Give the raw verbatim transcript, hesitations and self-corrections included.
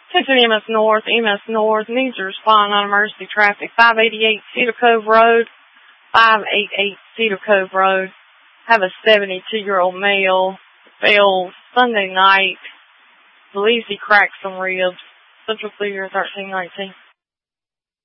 Texas E M S North, E M S North needs to respond on emergency traffic. five eighty-eight Cedar Cove Road, five eighty-eight Cedar Cove Road. Have a seventy-two-year-old male. Fell Sunday night. Believes he cracked some ribs. Central Clear thirteen nineteen.